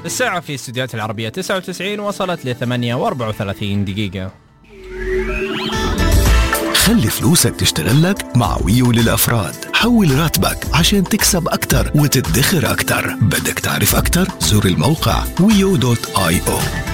الساعة في استديوهات العربية 99 وصلت ل 8:34 دقيقة. خلي فلوسك تشتغل لك مع ويو للأفراد. حول راتبك عشان تكسب أكتر وتدخر أكتر. بدك تعرف أكتر؟ زور الموقع wio.io.